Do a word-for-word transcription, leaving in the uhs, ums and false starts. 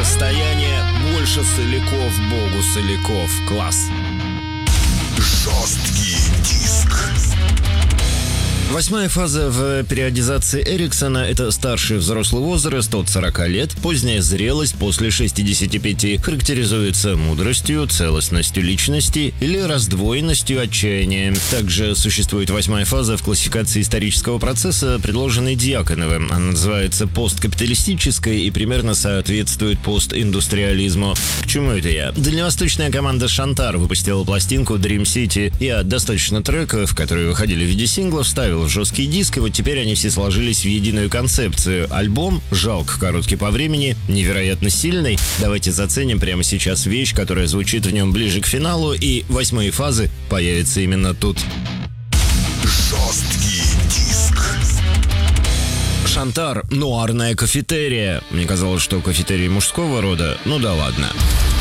Расстояние больше соляков, богу соляков. Класс. Жесткий диск. Восьмая фаза в периодизации Эриксона – это старший взрослый возраст от сорока лет, поздняя зрелость после шестидесяти пяти, характеризуется мудростью, целостностью личности или раздвоенностью отчаяния. Также существует восьмая фаза в классификации исторического процесса, предложенной Дьяконовым. Она называется посткапиталистической и примерно соответствует постиндустриализму. К чему это я? Дальневосточная команда Шантар выпустила пластинку Dream City. Я достаточно треков, которые выходили в виде синглов, вставил в жесткий диск, и вот теперь они все сложились в единую концепцию. Альбом, жалко короткий по времени, невероятно сильный. Давайте заценим прямо сейчас вещь, которая звучит в нем ближе к финалу, и восьмые фазы появятся именно тут. Жесткий диск. Шантар — нуарная кафетерия. Мне казалось, что кафетерий мужского рода. Ну да ладно.